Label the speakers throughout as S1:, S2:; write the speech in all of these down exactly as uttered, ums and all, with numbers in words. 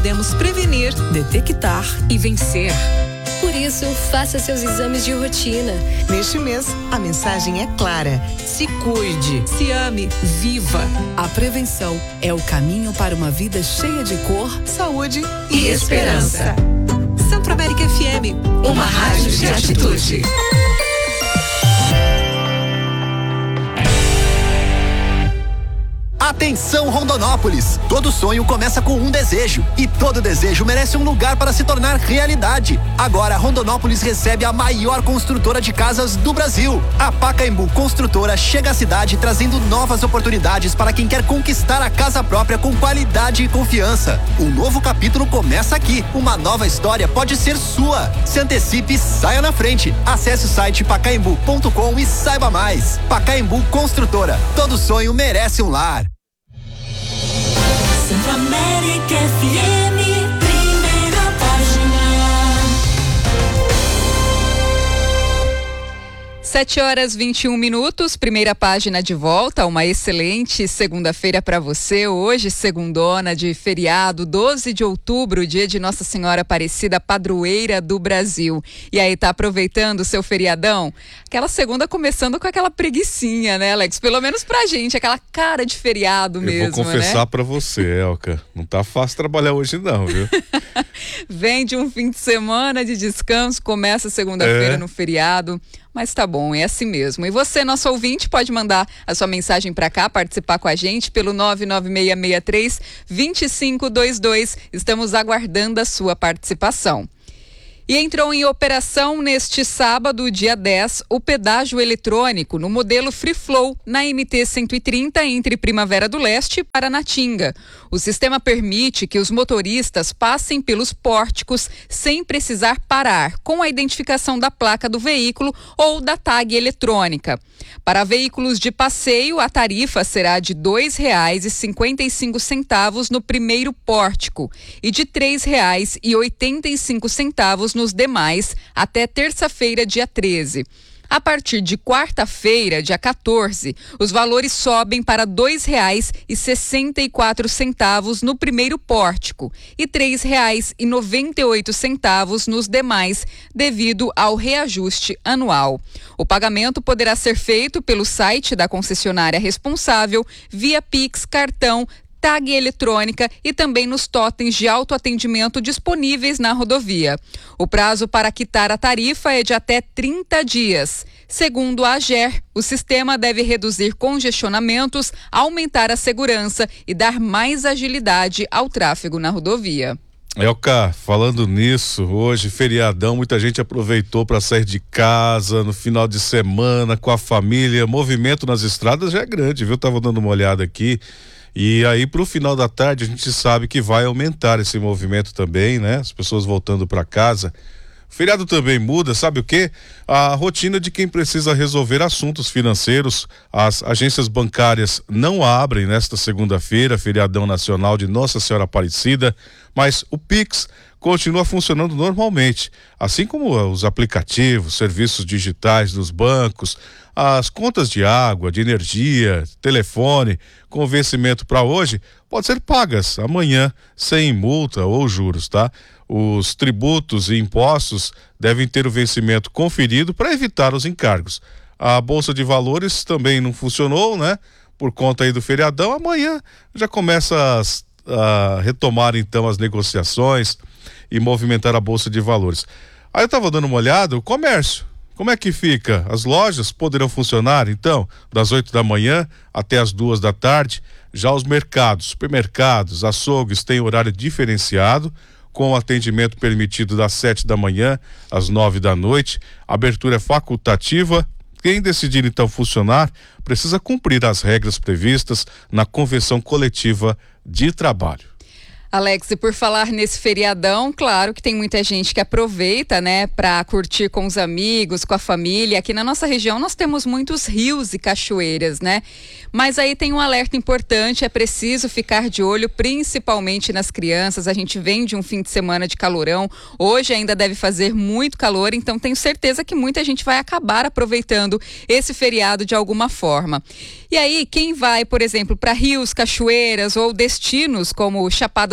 S1: podemos prevenir, detectar e vencer.
S2: Por isso, faça seus exames de rotina.
S3: Neste mês, a mensagem é clara: se cuide,
S1: se ame, viva.
S4: A prevenção é o caminho para uma vida cheia de cor,
S3: saúde
S1: e, e esperança. Centro América F M, uma rádio de atitude.
S5: Atenção, Rondonópolis! Todo sonho começa com um desejo e todo desejo merece um lugar para se tornar realidade. Agora, Rondonópolis recebe a maior construtora de casas do Brasil. A Pacaembu Construtora chega à cidade trazendo novas oportunidades para quem quer conquistar a casa própria com qualidade e confiança. Um novo capítulo começa aqui. Uma nova história pode ser sua. Se antecipe e saia na frente. Acesse o site pacaembu ponto com e saiba mais. Pacaembu Construtora. Todo sonho merece um lar.
S6: Centro América F M, primeira página.
S7: Sete horas e vinte e um minutos, primeira página de volta. Uma excelente segunda-feira para você. Hoje, segundona de feriado, doze de outubro, dia de Nossa Senhora Aparecida, padroeira do Brasil. E aí, tá aproveitando o seu feriadão? Aquela segunda começando com aquela preguicinha, né, Alex? Pelo menos pra gente, aquela cara de feriado mesmo, né?
S8: Eu vou confessar, né, pra você, Elka, não tá fácil trabalhar hoje não, viu?
S7: Vem de um fim de semana de descanso, começa segunda-feira é. no feriado. Mas tá bom, é assim mesmo. E você, nosso ouvinte, pode mandar a sua mensagem para cá, participar com a gente pelo nove nove seis seis três, dois cinco dois dois. Estamos aguardando a sua participação. E entrou em operação neste sábado, dia dez, o pedágio eletrônico no modelo Free Flow na M T cento e trinta entre Primavera do Leste e Paranatinga. O sistema permite que os motoristas passem pelos pórticos sem precisar parar, com a identificação da placa do veículo ou da tag eletrônica. Para veículos de passeio, a tarifa será de dois reais e cinquenta e cinco centavos no primeiro pórtico e de três reais e oitenta e cinco centavos nos demais, até terça-feira, dia treze. A partir de quarta-feira, dia quatorze, os valores sobem para dois reais e sessenta e quatro centavos no primeiro pórtico e três reais e noventa e oito centavos nos demais, devido ao reajuste anual. O pagamento poderá ser feito pelo site da concessionária responsável, via Pix, cartão, tag eletrônica e também nos totens de autoatendimento disponíveis na rodovia. O prazo para quitar a tarifa é de até trinta dias. Segundo a AGER, o sistema deve reduzir congestionamentos, aumentar a segurança e dar mais agilidade ao tráfego na rodovia.
S8: Elka, falando nisso, hoje feriadão, muita gente aproveitou para sair de casa no final de semana com a família. Movimento nas estradas já é grande, viu? Tava dando uma olhada aqui. E aí, pro final da tarde, a gente sabe que vai aumentar esse movimento também, né? As pessoas voltando para casa. O feriado também muda, sabe o quê? A rotina de quem precisa resolver assuntos financeiros. As agências bancárias não abrem nesta segunda-feira, feriadão nacional de Nossa Senhora Aparecida, mas o Pix continua funcionando normalmente, assim como os aplicativos, serviços digitais dos bancos, as contas de água, de energia, telefone, com vencimento para hoje, pode ser pagas amanhã sem multa ou juros, tá? Os tributos e impostos devem ter o vencimento conferido para evitar os encargos. A Bolsa de Valores também não funcionou, né? Por conta aí do feriadão, amanhã já começa a, a retomar então as negociações e movimentar a Bolsa de Valores. Aí eu estava dando uma olhada, o comércio. Como é que fica? As lojas poderão funcionar, então, das oito da manhã até as duas da tarde. Já os mercados, supermercados, açougues têm horário diferenciado, com atendimento permitido das sete da manhã às nove da noite. A abertura é facultativa. Quem decidir, então, funcionar, precisa cumprir as regras previstas na Convenção Coletiva de Trabalho.
S7: Alex, e por falar nesse feriadão, claro que tem muita gente que aproveita, né, para curtir com os amigos, com a família. Aqui na nossa região nós temos muitos rios e cachoeiras, né? Mas aí tem um alerta importante, é preciso ficar de olho, principalmente nas crianças. A gente vem de um fim de semana de calorão, hoje ainda deve fazer muito calor, então tenho certeza que muita gente vai acabar aproveitando esse feriado de alguma forma. E aí, quem vai, por exemplo, para rios, cachoeiras ou destinos como Chapada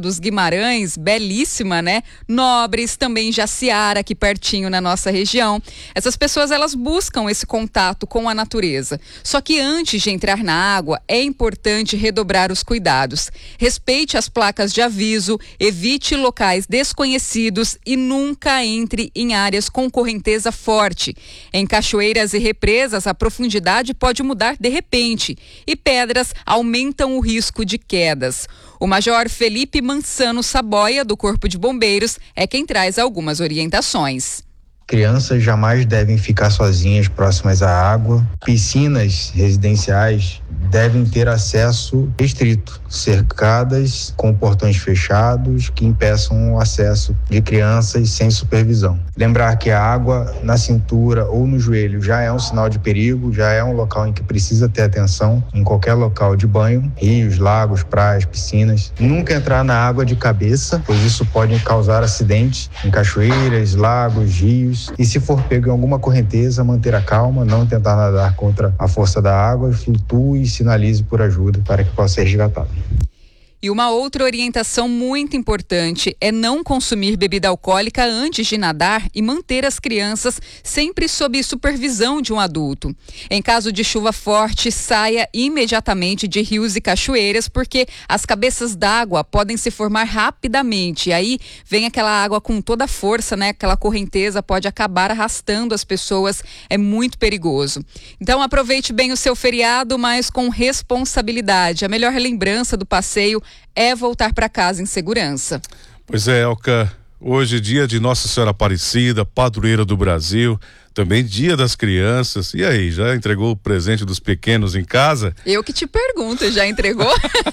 S7: dos Guimarães, belíssima, né? Nobres, também Jaciara, aqui pertinho na nossa região. Essas pessoas, elas buscam esse contato com a natureza. Só que antes de entrar na água, é importante redobrar os cuidados. Respeite as placas de aviso, evite locais desconhecidos e nunca entre em áreas com correnteza forte. Em cachoeiras e represas, a profundidade pode mudar de repente e pedras aumentam o risco de quedas. O Major Felipe Mansano Saboia, do Corpo de Bombeiros, é quem traz algumas orientações.
S9: Crianças jamais devem ficar sozinhas próximas à água. Piscinas residenciais devem ter acesso restrito, cercadas com portões fechados que impeçam o acesso de crianças sem supervisão. Lembrar que a água na cintura ou no joelho já é um sinal de perigo, já é um local em que precisa ter atenção em qualquer local de banho, rios, lagos, praias, piscinas. Nunca entrar na água de cabeça, pois isso pode causar acidentes em cachoeiras, lagos, rios. E se for pego em alguma correnteza, manter a calma, não tentar nadar contra a força da água, flutue e sinalize por ajuda para que possa ser resgatado.
S7: E uma outra orientação muito importante é não consumir bebida alcoólica antes de nadar e manter as crianças sempre sob supervisão de um adulto. Em caso de chuva forte, saia imediatamente de rios e cachoeiras, porque as cabeças d'água podem se formar rapidamente. E aí vem aquela água com toda a força, né? Aquela correnteza pode acabar arrastando as pessoas. É muito perigoso. Então aproveite bem o seu feriado, mas com responsabilidade. A melhor lembrança do passeio é voltar para casa em segurança.
S8: Pois é, Elka, hoje dia de Nossa Senhora Aparecida, padroeira do Brasil, também dia das crianças. E aí, já entregou o presente dos pequenos em casa?
S7: Eu que te pergunto, já entregou?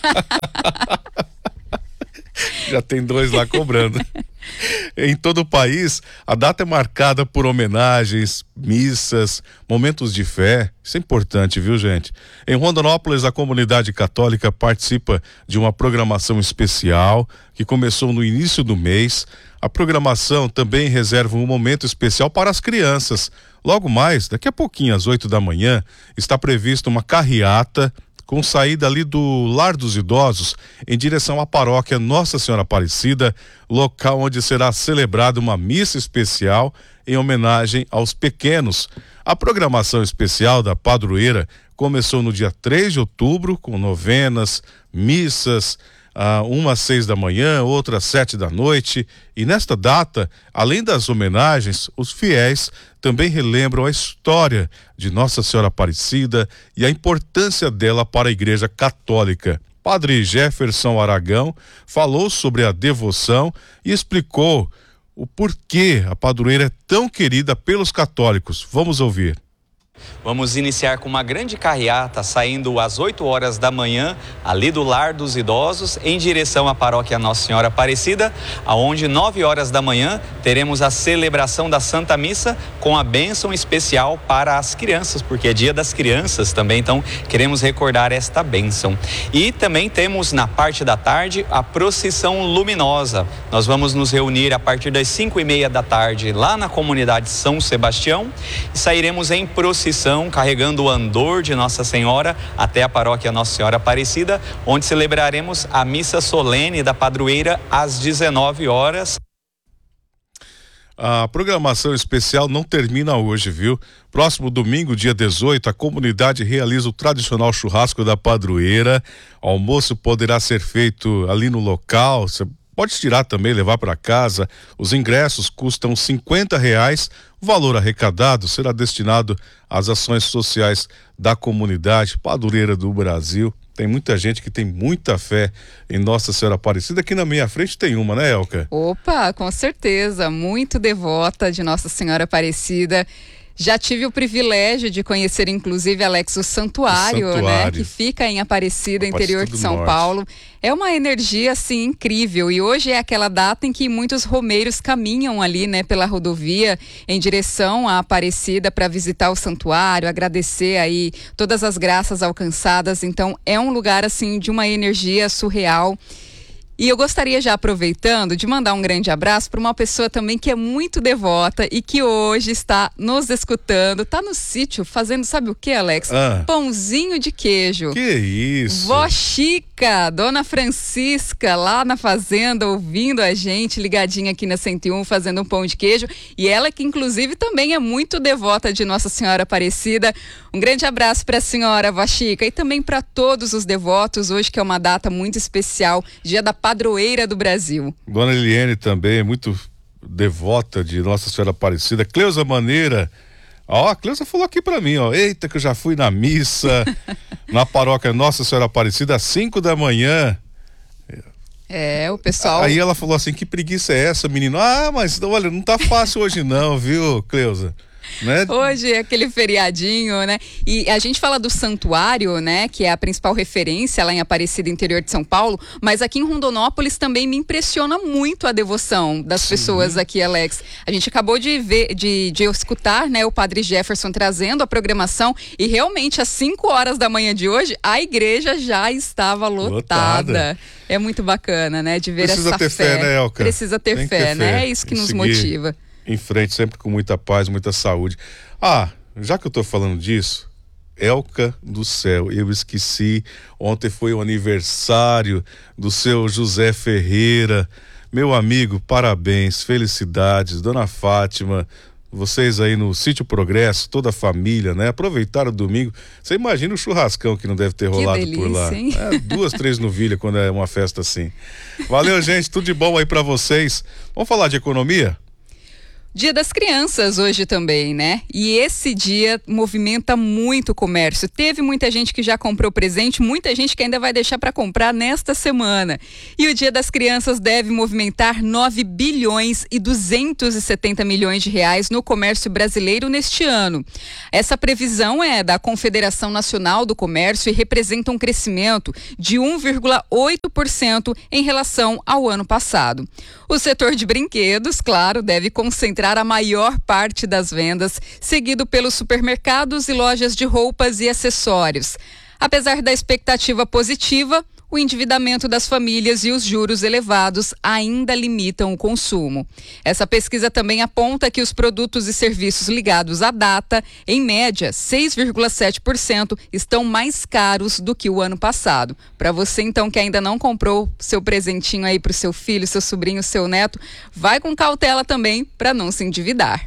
S8: Já tem dois lá cobrando. Em todo o país, a data é marcada por homenagens, missas, momentos de fé. Isso é importante, viu, gente? Em Rondonópolis, a comunidade católica participa de uma programação especial que começou no início do mês. A programação também reserva um momento especial para as crianças. Logo mais, daqui a pouquinho, às oito da manhã, está prevista uma carreata com saída ali do Lar dos Idosos em direção à paróquia Nossa Senhora Aparecida, local onde será celebrada uma missa especial em homenagem aos pequenos. A programação especial da padroeira começou no dia três de outubro, com novenas, missas, Uh, uma às seis da manhã, outra às sete da noite. E nesta data, além das homenagens, os fiéis também relembram a história de Nossa Senhora Aparecida e a importância dela para a Igreja Católica. Padre Jefferson Aragão falou sobre a devoção e explicou o porquê a padroeira é tão querida pelos católicos. Vamos ouvir.
S10: Vamos iniciar com uma grande carreata saindo às oito horas da manhã, ali do Lar dos Idosos, em direção à paróquia Nossa Senhora Aparecida, aonde nove horas da manhã teremos a celebração da Santa Missa com a bênção especial para as crianças, porque é dia das crianças também, então queremos recordar esta bênção. E também temos na parte da tarde a procissão luminosa. Nós vamos nos reunir a partir das cinco e meia da tarde lá na comunidade São Sebastião e sairemos em procissão carregando o andor de Nossa Senhora até a paróquia Nossa Senhora Aparecida, onde celebraremos a missa solene da padroeira às dezenove horas.
S8: A programação especial não termina hoje, viu? Próximo domingo, dia dezoito, a comunidade realiza o tradicional churrasco da padroeira. O almoço poderá ser feito ali no local. Você pode tirar também, levar para casa. Os ingressos custam cinquenta reais. O valor arrecadado será destinado às ações sociais da comunidade padroeira do Brasil. Tem muita gente que tem muita fé em Nossa Senhora Aparecida. Aqui na minha frente tem uma, né, Elka?
S7: Opa, com certeza. Muito devota de Nossa Senhora Aparecida. Já tive o privilégio de conhecer, inclusive, Alex, o santuário, o santuário. né? Que fica em Aparecida, Aparecida interior de São Norte. Paulo. É uma energia, assim, incrível. E hoje é aquela data em que muitos romeiros caminham ali, né? Pela rodovia, em direção à Aparecida para visitar o santuário, agradecer aí todas as graças alcançadas. Então, é um lugar, assim, de uma energia surreal. E eu gostaria, já aproveitando, de mandar um grande abraço para uma pessoa também que é muito devota e que hoje está nos escutando, está no sítio fazendo, sabe o que, Alex?
S8: Ah.
S7: Pãozinho de queijo.
S8: Que isso?
S7: Vó Chica, Dona Francisca, lá na fazenda, ouvindo a gente, ligadinha aqui na cento e um, fazendo um pão de queijo. E ela que, inclusive, também é muito devota de Nossa Senhora Aparecida. Um grande abraço para a senhora, Vó Chica, e também para todos os devotos, hoje que é uma data muito especial, dia da padroeira do Brasil.
S8: Dona Eliane também é muito devota de Nossa Senhora Aparecida. Cleusa Maneira, ó, a Cleusa falou aqui pra mim, ó, eita que eu já fui na missa na paróquia Nossa Senhora Aparecida às cinco da manhã.
S7: É, o pessoal...
S8: Aí ela falou assim, que preguiça é essa, menino? Ah, mas olha, não tá fácil hoje não, viu, Cleusa? Né?
S7: Hoje é aquele feriadinho, né? E a gente fala do santuário, né? Que é a principal referência lá em Aparecida, interior de São Paulo, mas aqui em Rondonópolis também me impressiona muito a devoção das
S8: Sim.
S7: pessoas aqui, Alex. A gente acabou de ver, de, de escutar, né? O Padre Jefferson trazendo a programação e realmente às cinco horas da manhã de hoje, a igreja já estava lotada. Lotada. É muito bacana, né? De ver
S8: Precisa
S7: essa
S8: ter fé, né, Elka?
S7: Precisa ter
S8: Tem
S7: fé,
S8: ter
S7: né?
S8: fé.
S7: É isso que
S8: Tem
S7: nos
S8: seguir
S7: motiva.
S8: Em frente, sempre com muita paz, muita saúde. Ah, já que eu tô falando disso, Elka do céu, eu esqueci, ontem foi o aniversário do seu José Ferreira, meu amigo, parabéns, felicidades, Dona Fátima, vocês aí no Sítio Progresso, toda a família, né? Aproveitaram o domingo, você imagina o churrascão que não deve ter rolado
S7: delícia,
S8: por lá.
S7: Hein?
S8: É, duas, três novilhas quando é uma festa assim. Valeu, gente, tudo de bom aí pra vocês. Vamos falar de economia?
S7: Dia das Crianças hoje também, né? E esse dia movimenta muito o comércio. Teve muita gente que já comprou presente, muita gente que ainda vai deixar para comprar nesta semana. E o Dia das Crianças deve movimentar nove bilhões e duzentos e setenta milhões de reais no comércio brasileiro neste ano. Essa previsão é da Confederação Nacional do Comércio e representa um crescimento de um vírgula oito por cento em relação ao ano passado. O setor de brinquedos, claro, deve concentrar a maior parte das vendas, seguido pelos supermercados e lojas de roupas e acessórios. Apesar da expectativa positiva, o endividamento das famílias e os juros elevados ainda limitam o consumo. Essa pesquisa também aponta que os produtos e serviços ligados à data, em média, seis vírgula sete por cento, estão mais caros do que o ano passado. Para você, então, que ainda não comprou seu presentinho aí para o seu filho, seu sobrinho, seu neto, vai com cautela também para não se endividar.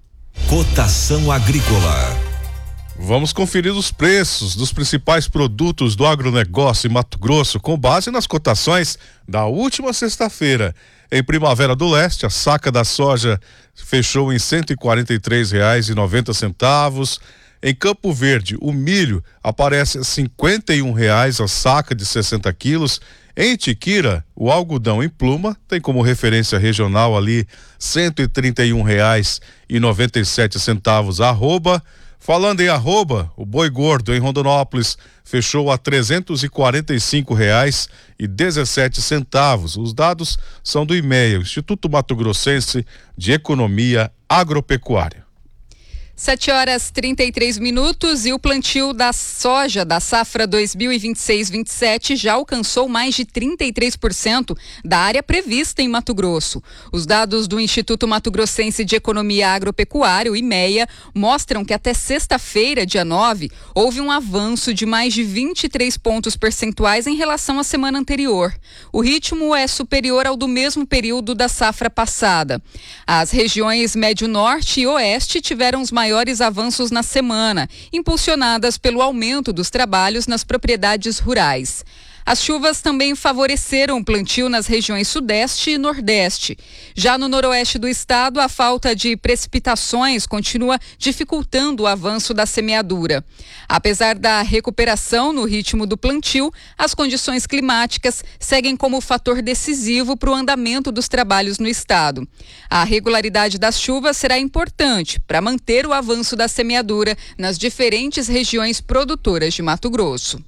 S11: Cotação agrícola.
S8: Vamos conferir os preços dos principais produtos do agronegócio em Mato Grosso com base nas cotações da última sexta-feira. Em Primavera do Leste, a saca da soja fechou em cento e quarenta e três reais e noventa centavos. Em Campo Verde, o milho aparece a cinquenta e um reais a saca de sessenta quilos. Em Tiquira, o algodão em pluma tem como referência regional ali cento e trinta e um reais e noventa e sete centavos a arroba. Falando em arroba, o boi gordo em Rondonópolis fechou a trezentos e quarenta e cinco reais e dezessete centavos. Os dados são do IMEA, Instituto Mato Grossense de Economia Agropecuária.
S7: sete horas e trinta e três minutos e o plantio da soja da safra dois mil e vinte e seis vinte e sete já alcançou mais de trinta e três por cento da área prevista em Mato Grosso. Os dados do Instituto Mato Grossense de Economia Agropecuária, o IMEA, mostram que até sexta-feira, dia nove, houve um avanço de mais de vinte e três pontos percentuais em relação à semana anterior. O ritmo é superior ao do mesmo período da safra passada. As regiões Médio-Norte e Oeste tiveram os maiores maiores avanços na semana, impulsionadas pelo aumento dos trabalhos nas propriedades rurais. As chuvas também favoreceram o plantio nas regiões Sudeste e Nordeste. Já no Noroeste do estado, a falta de precipitações continua dificultando o avanço da semeadura. Apesar da recuperação no ritmo do plantio, as condições climáticas seguem como fator decisivo para o andamento dos trabalhos no estado. A regularidade das chuvas será importante para manter o avanço da semeadura nas diferentes regiões produtoras de Mato Grosso.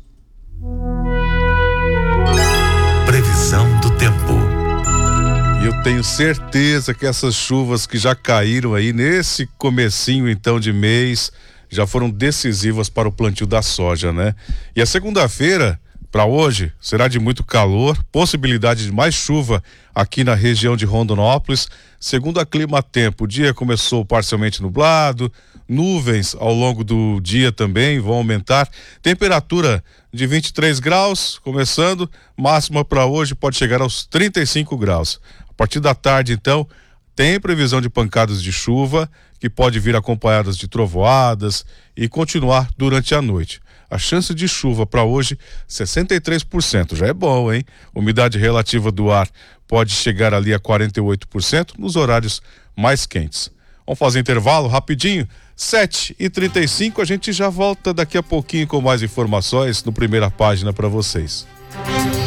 S11: Previsão do tempo.
S8: E eu tenho certeza que essas chuvas que já caíram aí nesse comecinho então de mês já foram decisivas para o plantio da soja, né? E a segunda-feira para hoje será de muito calor, possibilidade de mais chuva aqui na região de Rondonópolis. Segundo a Climatempo, o dia começou parcialmente nublado, nuvens ao longo do dia também vão aumentar. Temperatura de vinte e três graus, começando, máxima para hoje pode chegar aos trinta e cinco graus. A partir da tarde, então, tem previsão de pancadas de chuva, que pode vir acompanhadas de trovoadas e continuar durante a noite. A chance de chuva para hoje, sessenta e três por cento, já é bom, hein? Umidade relativa do ar pode chegar ali a quarenta e oito por cento nos horários mais quentes. Vamos fazer intervalo rapidinho, sete e trinta e cinco, a gente já volta daqui a pouquinho com mais informações no Primeira Página para vocês.